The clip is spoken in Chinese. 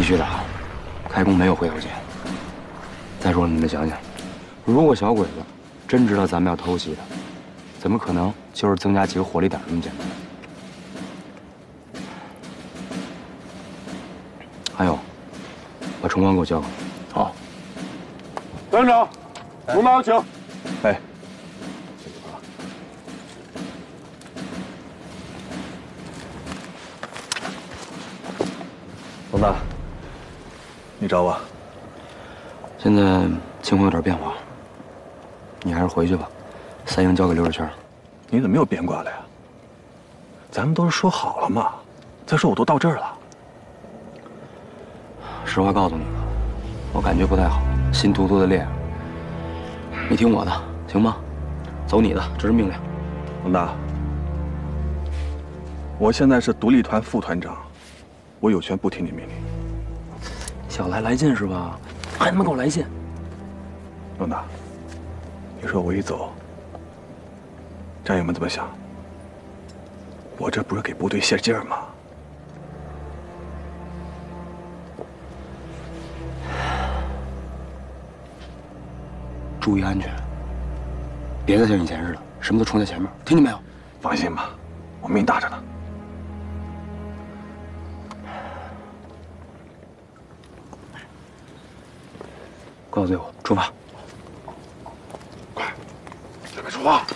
必须打，开工没有回头箭。再说了，你们想想，如果小鬼子真知道咱们要偷袭他，怎么可能就是增加几个火力点那么简单？还有，把崇光给我叫过来。 好。 团长，龙大有请。 哎。 老大，你找我？ 现在情况有点变化，你还是回去吧。三营交给刘志全。 你怎么又变卦了呀？咱们都是说好了嘛。再说我都到这儿了。 实话告诉你吧，我感觉不太好，心突突的裂。你听我的，行吗？走你的，这是命令。 老大，我现在是独立团副团长。 我有权不听你命令。 小来劲是吧？还他妈给我来劲！ 龙大，你说我一走，战友们怎么想？我这不是给部队泄劲儿吗？ 注意安全，别再像以前似的，什么都冲在前面，听见没有？ 放心吧，我命大着呢。 跟我队伍出发！ 快，准备出发！